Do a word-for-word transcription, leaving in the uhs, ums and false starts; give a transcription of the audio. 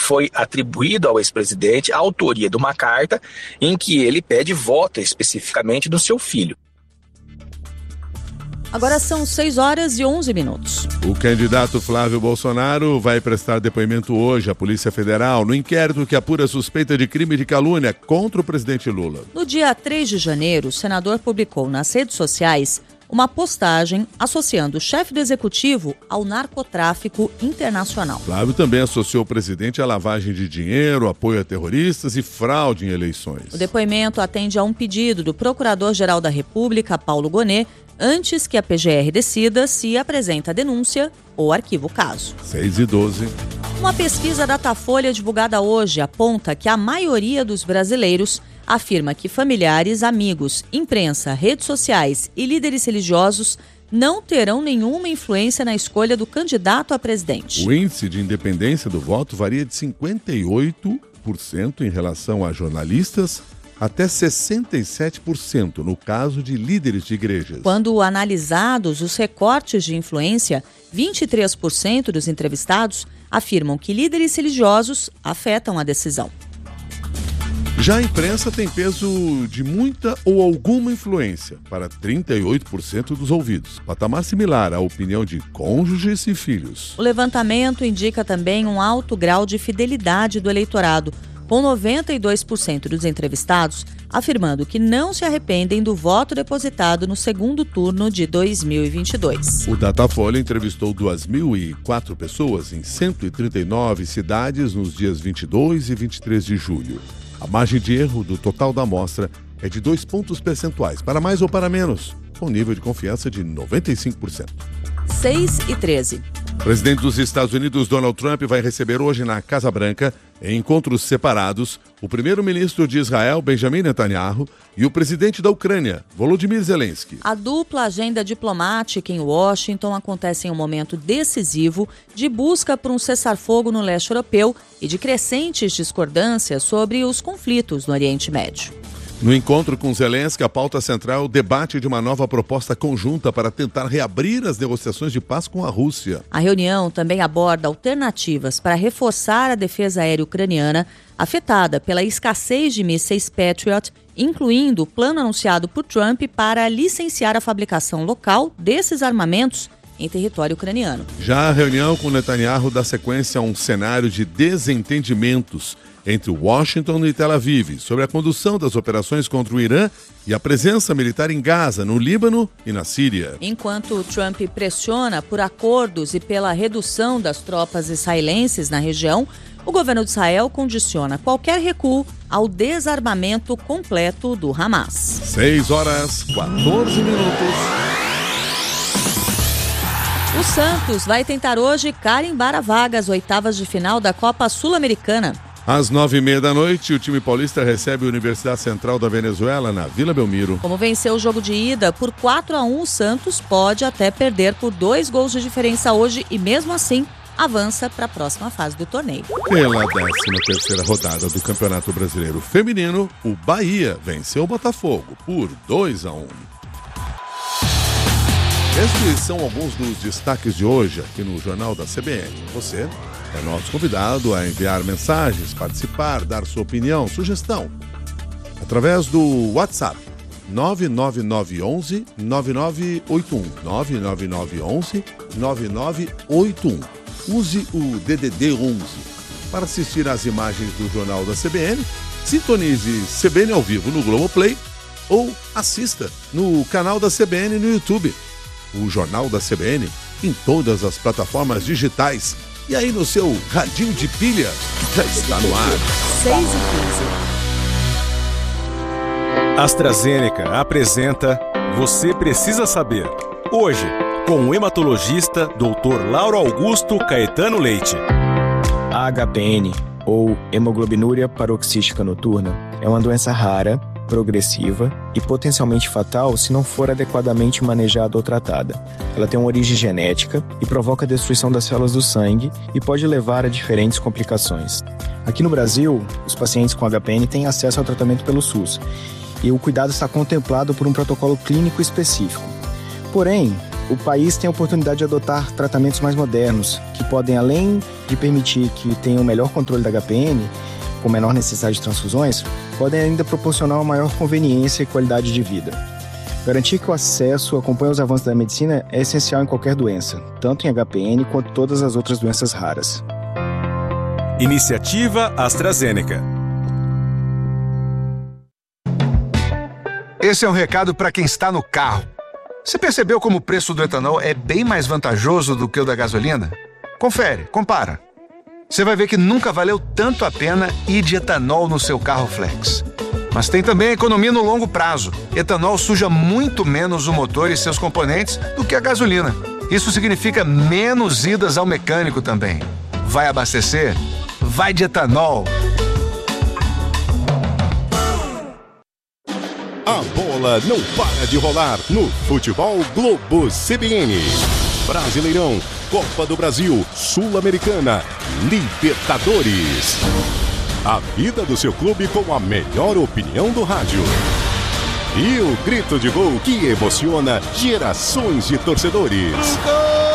foi atribuído ao ex-presidente a autoria de uma carta em que ele pede voto especificamente do seu filho. Agora são seis horas e onze minutos. O candidato Flávio Bolsonaro vai prestar depoimento hoje à Polícia Federal no inquérito que apura suspeita de crime de calúnia contra o presidente Lula. No dia três de janeiro, o senador publicou nas redes sociais uma postagem associando o chefe do executivo ao narcotráfico internacional. Flávio também associou o presidente à lavagem de dinheiro, apoio a terroristas e fraude em eleições. O depoimento atende a um pedido do Procurador-Geral da República, Paulo Gonet, antes que a P G R decida se apresenta a denúncia ou arquiva o caso. seis e doze. Uma pesquisa Datafolha divulgada hoje aponta que a maioria dos brasileiros afirma que familiares, amigos, imprensa, redes sociais e líderes religiosos não terão nenhuma influência na escolha do candidato a presidente. O índice de independência do voto varia de cinquenta e oito por cento em relação a jornalistas até sessenta e sete por cento no caso de líderes de igrejas. Quando analisados os recortes de influência, vinte e três por cento dos entrevistados afirmam que líderes religiosos afetam a decisão. Já a imprensa tem peso de muita ou alguma influência para trinta e oito por cento dos ouvidos, patamar similar à opinião de cônjuges e filhos. O levantamento indica também um alto grau de fidelidade do eleitorado, com noventa e dois por cento dos entrevistados afirmando que não se arrependem do voto depositado no segundo turno de dois mil e vinte e dois. O Datafolha entrevistou duas mil e quatro pessoas em cento e trinta e nove cidades nos dias vinte e dois e vinte e três de julho. A margem de erro do total da amostra é de dois pontos percentuais, para mais ou para menos, com nível de confiança de noventa e cinco por cento. seis e treze. O presidente dos Estados Unidos, Donald Trump, vai receber hoje na Casa Branca, em encontros separados, o primeiro-ministro de Israel, Benjamin Netanyahu, e o presidente da Ucrânia, Volodymyr Zelensky. A dupla agenda diplomática em Washington acontece em um momento decisivo de busca por um cessar-fogo no leste europeu e de crescentes discordâncias sobre os conflitos no Oriente Médio. No encontro com Zelensky, a pauta central é o debate de uma nova proposta conjunta para tentar reabrir as negociações de paz com a Rússia. A reunião também aborda alternativas para reforçar a defesa aérea ucraniana, afetada pela escassez de mísseis Patriot, incluindo o plano anunciado por Trump para licenciar a fabricação local desses armamentos em território ucraniano. Já a reunião com Netanyahu dá sequência a um cenário de desentendimentos entre Washington e Tel Aviv sobre a condução das operações contra o Irã e a presença militar em Gaza, no Líbano e na Síria. Enquanto Trump pressiona por acordos e pela redução das tropas israelenses na região, o governo de Israel condiciona qualquer recuo ao desarmamento completo do Hamas. seis horas, quatorze minutos. O Santos vai tentar hoje carimbar a vaga às oitavas de final da Copa Sul-Americana. Às nove e meia da noite, o time paulista recebe a Universidade Central da Venezuela na Vila Belmiro. Como venceu o jogo de ida por quatro a um, o Santos pode até perder por dois gols de diferença hoje e, mesmo assim, avança para a próxima fase do torneio. Pela décima terceira rodada do Campeonato Brasileiro Feminino, o Bahia venceu o Botafogo por dois a um. Estes são alguns dos destaques de hoje aqui no Jornal da C B N. Você é nosso convidado a enviar mensagens, participar, dar sua opinião, sugestão, através do WhatsApp nove nove nove um um nove nove oito um, nove nove nove um um nove nove oito um. Use o D D D onze. Para assistir às imagens do Jornal da C B N, sintonize C B N ao vivo no Globoplay ou assista no canal da C B N no YouTube. O Jornal da C B N em todas as plataformas digitais. E aí no seu radinho de pilha, já está no ar. seis e quinze. AstraZeneca apresenta Você Precisa Saber. Hoje, com o hematologista doutor Lauro Augusto Caetano Leite. A H P N, ou hemoglobinuria paroxística noturna, é uma doença rara, progressiva e potencialmente fatal se não for adequadamente manejada ou tratada. Ela tem uma origem genética e provoca a destruição das células do sangue e pode levar a diferentes complicações. Aqui no Brasil, os pacientes com H P N têm acesso ao tratamento pelo SUS e o cuidado está contemplado por um protocolo clínico específico. Porém, o país tem a oportunidade de adotar tratamentos mais modernos, que podem, além de permitir que tenha um melhor controle da H P N, com menor necessidade de transfusões, podem ainda proporcionar uma maior conveniência e qualidade de vida. Garantir que o acesso acompanhe os avanços da medicina é essencial em qualquer doença, tanto em H P N quanto todas as outras doenças raras. Iniciativa AstraZeneca. Esse é um recado para quem está no carro. Você percebeu como o preço do etanol é bem mais vantajoso do que o da gasolina? Confere, compara. Você vai ver que nunca valeu tanto a pena ir de etanol no seu carro flex. Mas tem também a economia no longo prazo. Etanol suja muito menos o motor e seus componentes do que a gasolina. Isso significa menos idas ao mecânico também. Vai abastecer? Vai de etanol! A bola não para de rolar no Futebol Globo C B N. Brasileirão, Copa do Brasil, Sul-Americana, Libertadores. A vida do seu clube com a melhor opinião do rádio. E o grito de gol que emociona gerações de torcedores.